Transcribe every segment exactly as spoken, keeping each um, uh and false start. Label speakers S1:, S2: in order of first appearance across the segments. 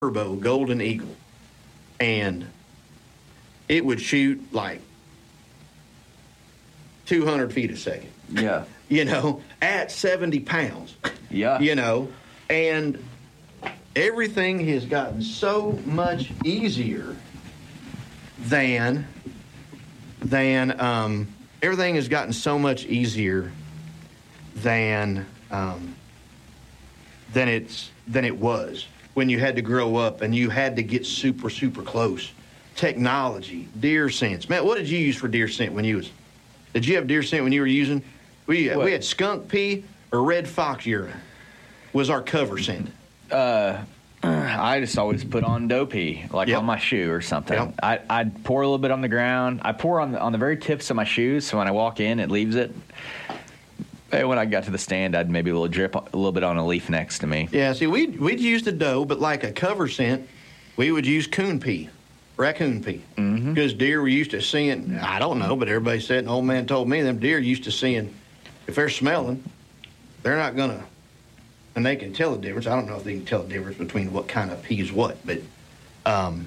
S1: turbo Golden Eagle, and it would shoot like two hundred feet a second.
S2: Yeah.
S1: You know, at seventy pounds.
S2: Yeah.
S1: You know, and everything has gotten so much easier than, than, um, everything has gotten so much easier than, um, than it's, than it was when you had to grow up and you had to get super, super close. Technology, deer scents. Man, what did you use for deer scent when you was, did you have deer scent when you were using? We,
S2: What?
S1: we had skunk pee or red fox urine was our cover scent.
S2: Uh, I just always put on doe pee, like
S1: Yep.
S2: on my shoe or something.
S1: Yep.
S2: I, I'd pour a little bit on the ground. I pour on the, on the very tips of my shoes, so when I walk in, it leaves it. And when I got to the stand, I'd maybe a little drip a little bit on a leaf next to me.
S1: Yeah, see, we'd, we'd use the doe, but like a cover scent, we would use coon pee, raccoon pee. Because deer were used to seeing, I don't know, but everybody said, an old man told me, them deer used to seeing, if they're smelling, they're not going to, and they can tell the difference. I don't know if they can tell the difference between what kind of pee is what, but um,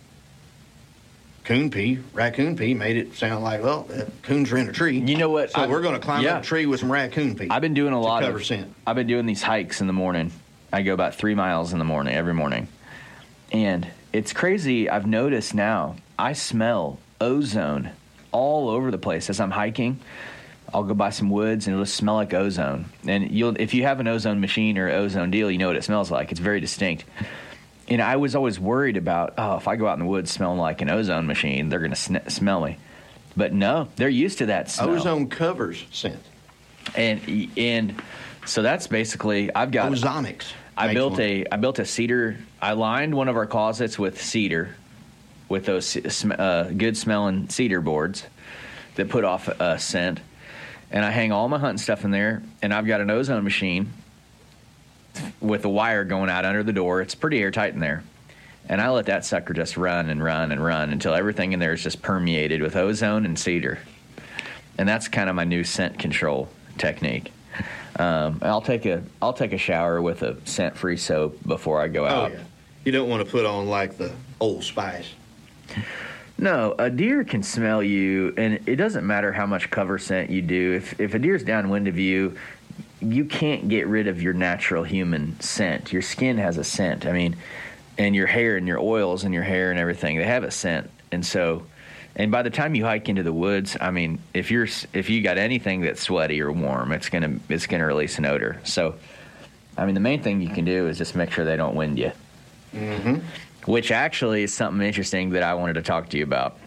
S1: coon pee, raccoon pee made it sound like, well, uh, coons are in a tree.
S2: You know what?
S1: So
S2: I-
S1: we're going to climb
S2: yeah.
S1: up a tree with some raccoon pee.
S2: I've been doing a lot
S1: cover
S2: of
S1: scent.
S2: I've been doing these hikes in the morning. I go about three miles in the morning every morning, and it's crazy. I've noticed now I smell ozone all over the place as I'm hiking. I'll go by some woods and it'll just smell like ozone. And you'll if you have an ozone machine or ozone deal, you know what it smells like. It's very distinct. And I was always worried about, oh, if I go out in the woods smelling like an ozone machine, they're going to sn- smell me. But no, they're used to that smell.
S1: Ozone covers scent.
S2: And and so that's basically I've got
S1: Ozonics.
S2: I
S1: makes
S2: built
S1: one.
S2: a I built a cedar. I lined one of our closets with cedar, with those sm- uh, good smelling cedar boards that put off a scent, and I hang all my hunting stuff in there. And I've got an ozone machine with a wire going out under the door. It's pretty airtight in there, and I let that sucker just run and run and run until everything in there is just permeated with ozone and cedar. And that's kind of my new scent control technique. Um, I'll take a I'll take a shower with a scent-free soap before I go
S1: Oh,
S2: out.
S1: yeah. You don't want to put on like the Old Spice.
S2: No, a deer can smell you, and it doesn't matter how much cover scent you do. If if a deer's downwind of you, you can't get rid of your natural human scent. Your skin has a scent. I mean, and your hair and your oils and your hair and everything, they have a scent. And so, and by the time you hike into the woods, I mean, if you're if you got anything that's sweaty or warm, it's gonna it's gonna release an odor. So, I mean, the main thing you can do is just make sure they don't wind you.
S1: Mm-hmm.
S2: Which actually is something interesting that I wanted to talk to you about.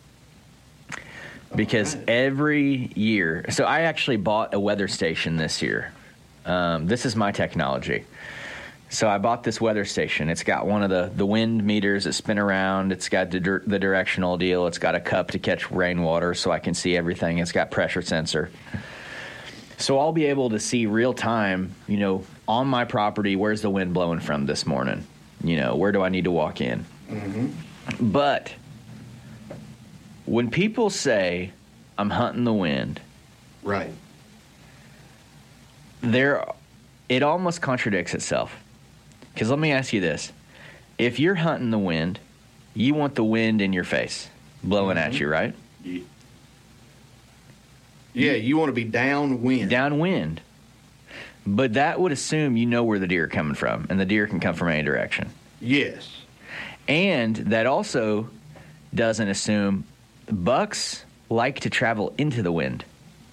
S2: Because
S1: Alright.
S2: every year, so I actually bought a weather station this year. Um, this is my technology. So I bought this weather station. It's got one of the, the wind meters that spin around. It's got the, dir- the directional deal. It's got a cup to catch rainwater so I can see everything. It's got pressure sensor. So I'll be able to see real time, you know, on my property, where's the wind blowing from this morning? You know, where do I need to walk in?
S1: Mm-hmm.
S2: But when people say, I'm hunting the wind,
S1: Right.
S2: there, it almost contradicts itself. Because let me ask you this. If you're hunting the wind, you want the wind in your face, blowing at you, right?
S1: Yeah, you want to be downwind.
S2: Downwind. But that would assume you know where the deer are coming from, and the deer can come from any direction.
S1: Yes.
S2: And that also doesn't assume bucks like to travel into the wind.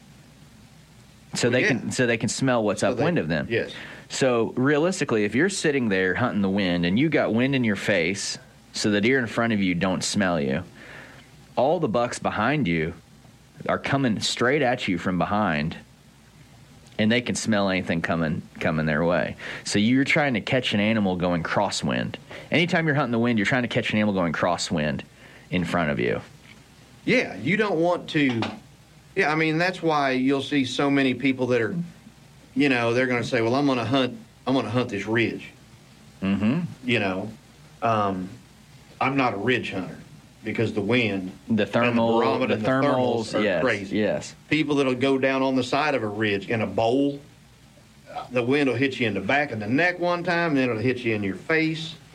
S2: So they
S1: Yeah.
S2: can so they can smell what's
S1: So
S2: upwind
S1: they-
S2: of them.
S1: Yes.
S2: So realistically, if you're sitting there hunting the wind and you got wind in your face, so the deer in front of you don't smell you, all the bucks behind you are coming straight at you from behind, and they can smell anything coming coming their way. So you're trying to catch an animal going crosswind. Anytime you're hunting the wind, you're trying to catch an animal going crosswind in front of you.
S1: Yeah, you don't want to. Yeah, I mean, that's why you'll see so many people that are, you know, they're going to say, well, I'm going to hunt, I'm going to hunt this ridge.
S2: Mm-hmm.
S1: You know, um, I'm not a ridge hunter because the wind,
S2: The thermal,
S1: barometer
S2: the
S1: and the
S2: thermals,
S1: thermals are
S2: yes,
S1: crazy.
S2: yes.
S1: people that'll go down on the side of a ridge in a bowl, the wind will hit you in the back of the neck one time, then it'll hit you in your face.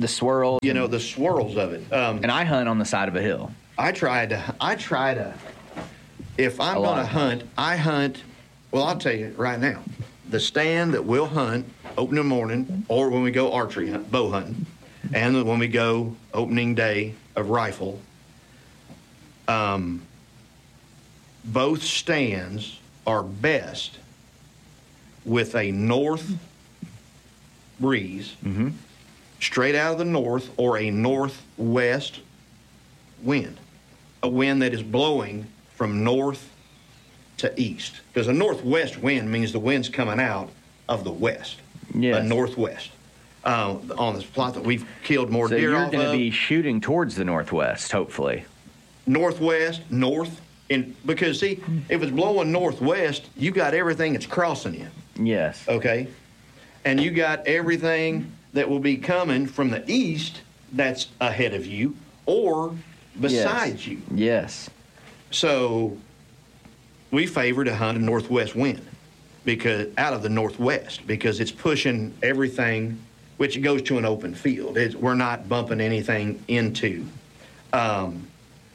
S2: The swirls.
S1: You know, the swirls of it. Um,
S2: And I hunt on the side of a hill.
S1: I try to, I try to, if I'm
S2: A lot
S1: going to
S2: of
S1: hunt, I hunt, well, I'll tell you right now, the stand that we'll hunt opening morning or when we go archery hunt, bow hunting, and when we go opening day of rifle, um, both stands are best with a north breeze,
S2: Mm-hmm.
S1: straight out of the north, or a northwest wind, a wind that is blowing from north to east. Because a northwest wind means the wind's coming out of the west,
S2: Yes.
S1: a northwest. Uh, on this plot that we've killed more
S2: So
S1: deer
S2: you're
S1: off
S2: going to
S1: of,
S2: be shooting towards the northwest, hopefully.
S1: northwest, north, and because see, if it's blowing northwest, you got everything that's crossing you.
S2: Yes.
S1: Okay, and you got everything that will be coming from the east that's ahead of you or besides
S2: yes.
S1: you.
S2: Yes.
S1: So we favor to hunt a northwest wind because out of the northwest because it's pushing everything, which goes to an open field. It's, we're not bumping anything into. Um,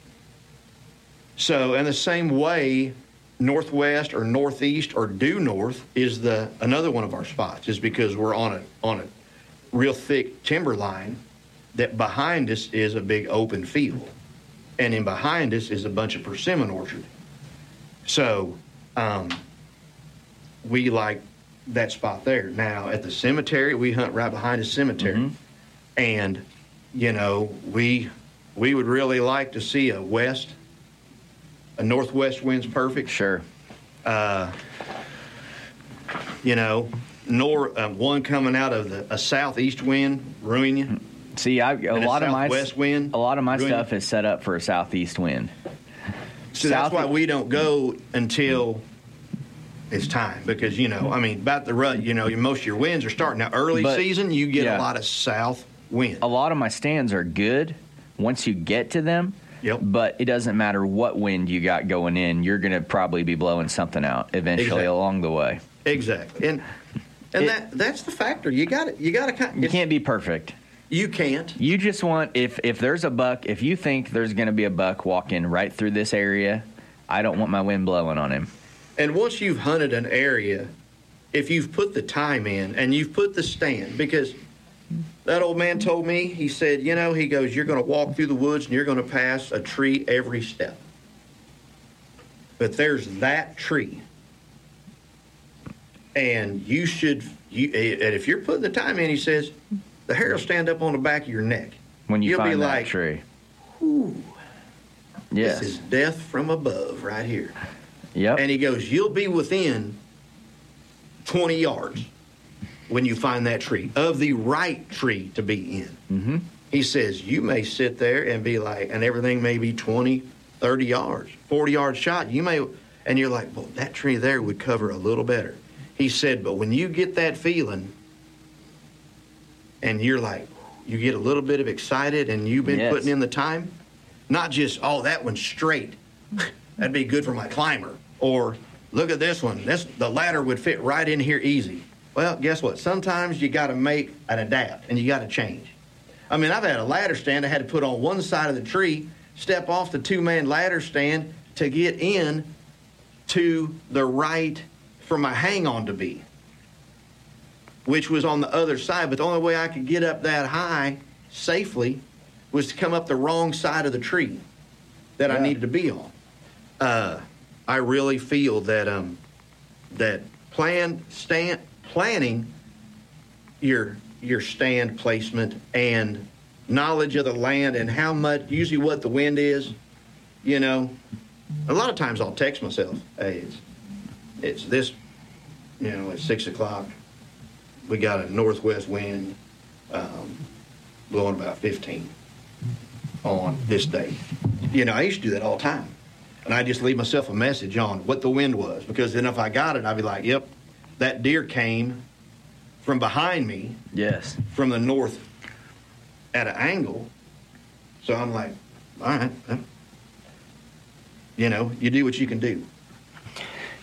S1: so in the same way, northwest or northeast or due north is the another one of our spots is because we're on a on a real thick timber line that behind us is a big open field, and in behind us is a bunch of persimmon orchard. So um, we like that spot there. Now at the cemetery, we hunt right behind the cemetery,
S2: Mm-hmm.
S1: and you know we we would really like to see a west, a northwest wind's perfect.
S2: Sure.
S1: Uh, you know, nor um, one coming out of the a southeast wind ruin you.
S2: See, I, a
S1: And a
S2: lot of my
S1: southwest wind
S2: a lot of my
S1: ruin
S2: stuff
S1: you.
S2: is set up for a southeast wind.
S1: So that's
S2: South-
S1: why we don't go until it's time because you know, I mean, about the rut, you know, most of your winds are starting now. Early
S2: But,
S1: season, you get
S2: yeah.
S1: a lot of south wind.
S2: A lot of my stands are good once you get to them.
S1: Yep.
S2: But it doesn't matter what wind you got going in, you're going to probably be blowing something out eventually
S1: Exactly.
S2: along the way.
S1: Exactly, and and
S2: It-
S1: that that's the factor. You got it. You got to.
S2: You can't be perfect.
S1: You can't.
S2: You just want if if there's a buck, if you think there's going to be a buck walking right through this area, I don't want my wind blowing on him.
S1: And once you've hunted an area, if you've put the time in and you've put the stand, because that old man told me, he said, you know, he goes, you're going to walk through the woods and you're going to pass a tree every step. But there's that tree. And you should, you, and if you're putting the time in, he says, the hair will stand up on the back of your neck.
S2: When you
S1: You'll
S2: find
S1: be
S2: that
S1: like,
S2: tree.
S1: Ooh,
S2: Yes.
S1: this is death from above right here.
S2: Yep.
S1: And he goes, you'll be within twenty yards when you find that tree, of the right tree to be in.
S2: Mm-hmm.
S1: He says, you may sit there and be like, and everything may be twenty, thirty yards, forty yard shot. You may, and you're like, well, that tree there would cover a little better. He said, but when you get that feeling and you're like, you get a little bit of excited and you've been
S2: Yes.
S1: putting in the time, not just, oh, that one's straight. That'd be good for my climber. Or look at this one. This the ladder would fit right in here easy. Well, guess what? Sometimes you got to make an adapt and you got to change. I mean, I've had a ladder stand I had to put on one side of the tree, step off the two-man ladder stand to get in to the right for my hang-on to be, which was on the other side. But the only way I could get up that high safely was to come up the wrong side of the tree that I
S2: Yeah.
S1: needed to be on. Uh, I really feel that um, that plan stand planning your your stand placement and knowledge of the land and how much usually what the wind is. You know, a lot of times I'll text myself, "Hey, it's it's this. You know, it's six o'clock. We got a northwest wind um, blowing about fifteen on this day." You know, I used to do that all the time. And I just leave myself a message on what the wind was, because then if I got it, I'd be like, yep, that deer came from behind me
S2: Yes.
S1: from the north at an angle. So I'm like, all right, uh, you know, you do what you can do.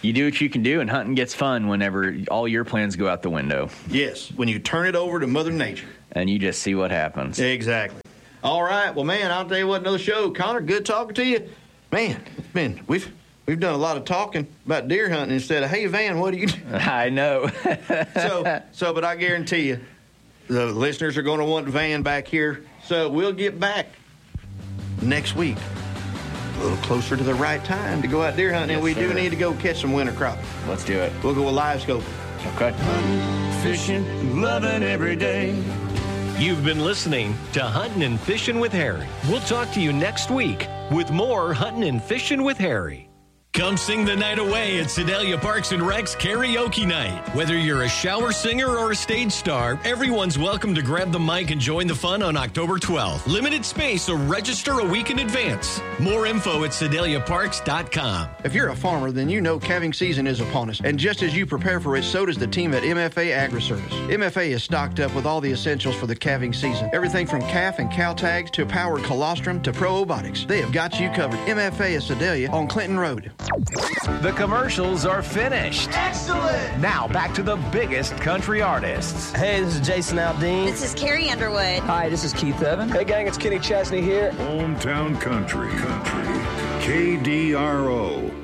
S2: You do what you can do, and hunting gets fun whenever all your plans go out the window.
S1: Yes, when you turn it over to Mother Nature.
S2: And you just see what happens.
S1: Exactly. All right. Well, man, I'll tell you what, another show. Connor, good talking to you. Man, it's been, we've we've done a lot of talking about deer hunting instead of, hey, Van, what do you do?
S2: I know.
S1: so, so, but I guarantee you, the listeners are going to want Van back here. So we'll get back next week. A little closer to the right time to go out deer hunting,
S2: Yes,
S1: and we
S2: sir.
S1: do need to go catch some winter crappie.
S2: Let's do it.
S1: We'll go with live scope.
S2: Okay.
S3: Fishing, loving every day.
S4: You've been listening to Hunting and Fishing with Harry. We'll talk to you next week with more Hunting and Fishing with Harry. Come sing the night away at Sedalia Parks and Rec's Karaoke Night. Whether you're a shower singer or a stage star, everyone's welcome to grab the mic and join the fun on October twelfth. Limited space, so register a week in advance. More info at sedalia parks dot com.
S1: If you're a farmer, then you know calving season is upon us. And just as you prepare for it, so does the team at M F A Agri-Service. M F A is stocked up with all the essentials for the calving season. Everything from calf and cow tags to powered colostrum to probiotics. They have got you covered. M F A is Sedalia on Clinton Road.
S5: The commercials are finished.
S1: Excellent!
S5: Now back to the biggest country artists.
S6: Hey, this is Jason Aldean.
S7: This is Carrie Underwood.
S6: Hi, this is Keith Evan.
S8: Hey, gang, it's Kenny Chesney here.
S9: Hometown Country. Country. K D R O.